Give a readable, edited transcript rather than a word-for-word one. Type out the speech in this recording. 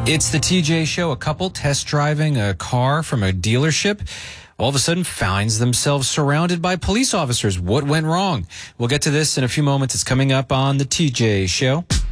It's the TJ Show. A couple test driving a car from a dealership all of a sudden finds themselves surrounded by police officers. What went wrong? We'll get to this in a few moments. It's coming up on the TJ Show.